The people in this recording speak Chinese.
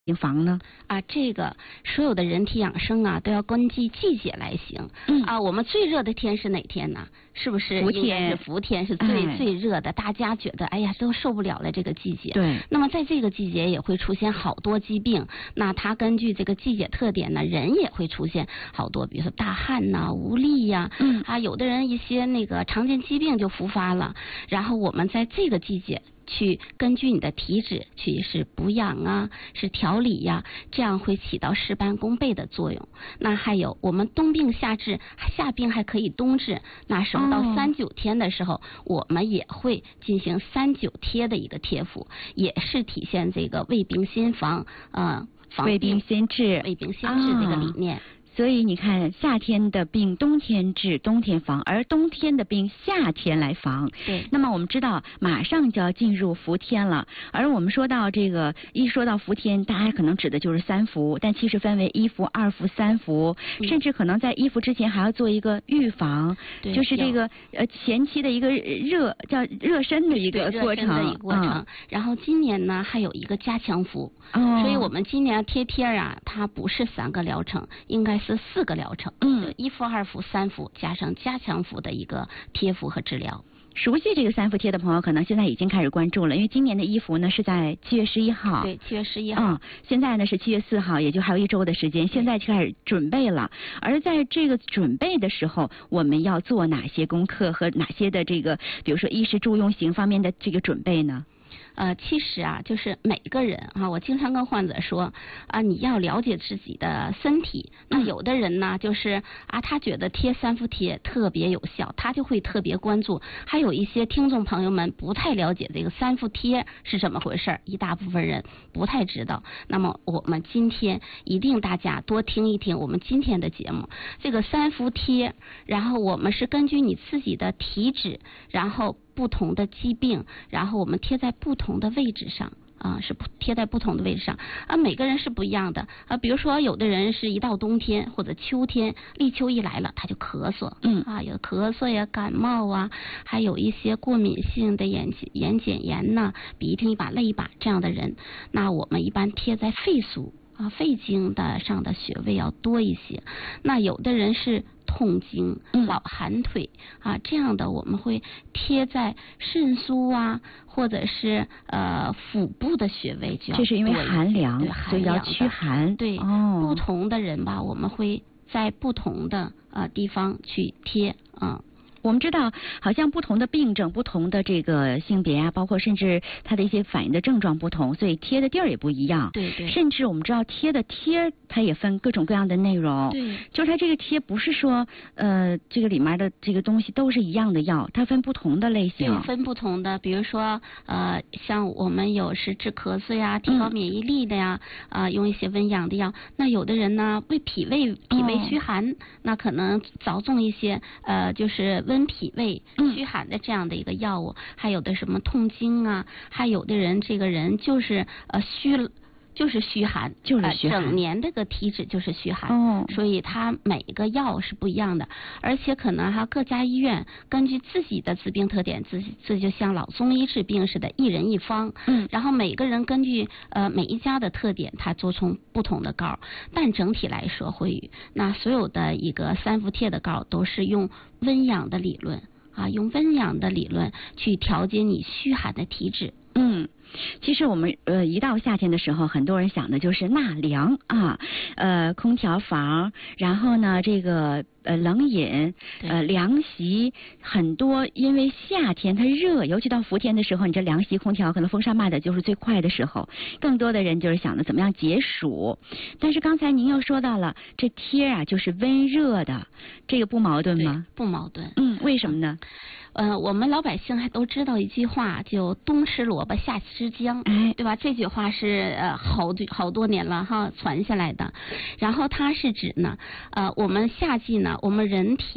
房呢？ 这个所有的人体养生都要根据季节来行。我们最热的天是哪天呢？是不是应该是伏天是最热的？大家觉得都受不了了这个季节。 对。 那么在这个季节也会出现好多疾病。那它根据这个季节特点呢，人也会出现好多，比如说大汗呐、无力呀，有的人一些那个常见疾病就复发了。然后我们在这个季节去根据你的体质去是补养是调理呀，这样会起到事半功倍的作用。那还有我们冬病夏治，夏病还可以冬治。那什么到39天的时候，我们也会进行39贴的一个贴服，也是体现这个未病先防， 未病先治， 未病先治这个理念。 所以你看，夏天的病冬天治，冬天防，而冬天的病夏天来防。 对。 那么我们知道，马上就要进入伏天了，而我们说到这个，一说到伏天，大家可能指的就是3伏，但其实分为1伏、2伏、3伏，甚至可能在1伏之前还要做一个预防，就是这个前期的一个热身的一个过程。 然后今年呢，还有一个加强伏。所以我们今年贴它不是3个疗程，应该是4个疗程。1伏、2伏、3伏加上加强伏的一个贴服和治疗。 熟悉这个3伏贴的朋友，可能现在已经开始关注了，因为今年的1伏呢是在7月11号。 对，7月11号。 现在呢是7月4号，也就还有1周的时间，现在就开始准备了。而在这个准备的时候，我们要做哪些功课和哪些的这个，比如说衣食住用行方面的这个准备呢？ 其实就是每个人我经常跟患者说你要了解自己的身体。那有的人呢，就是他觉得贴3伏贴特别有效，他就会特别关注。还有一些听众朋友们不太了解这个3伏贴是怎么回事，一大部分人不太知道。那么我们今天一定大家多听一听我们今天的节目。这个3伏贴，然后我们是根据你自己的体质，然后不同的疾病，然后我们贴在不同的位置上是贴在不同的位置上每个人是不一样的比如说有的人是一到冬天或者秋天，立秋一来了他就咳嗽有咳嗽呀、感冒还有一些过敏性的眼睑炎呐、鼻涕一把泪一把这样的人，那我们一般贴在肺腧肺经的上的穴位要多一些。那有的人是痛经、老寒腿这样的我们会贴在肾腧或者是腹部的穴位， 这是因为寒凉，所以要驱寒。 对，不同的人我们会在不同的地方去贴我们知道，好像不同的病症、不同的这个性别包括甚至它的一些反应的症状不同，所以贴的地儿也不一样。 对。 甚至我们知道贴的贴，它也分各种各样的内容。 对。 就是它这个贴不是说这个里面的这个东西都是一样的药，它分不同的类型。 对，分不同的，比如说像我们有是治咳嗽提高免疫力的用一些温养的药。那有的人呢为脾胃虚寒，那可能着重一些就是温脾胃虚寒的这样的一个药物。还有的什么痛经还有的人这个人就是虚寒，整年这个体质就是虚寒。所以它每一个药是不一样的，而且可能各家医院根据自己的疾病特点，这就像老中医治病似的，一人一方。然后每个人根据每一家的特点，他做出不同的膏。但整体来说，那所有的一个3伏贴的膏都是用温养的理论用温养的理论去调节你虚寒的体质。 其实我们一到夏天的时候，很多人想的就是纳凉空调房，然后呢这个冷饮凉席，很多因为夏天它热，尤其到伏天的时候，你这凉席空调可能风扇卖的就是最快的时候，更多的人就是想着怎么样解暑。但是刚才您又说到了这贴就是温热的，这个不矛盾吗？ 不矛盾。 为什么呢？ 我们老百姓还都知道一句话，就冬吃萝卜夏吃姜，对吧？这句话是好多年了传下来的。然后它是指呢我们夏季呢我们人体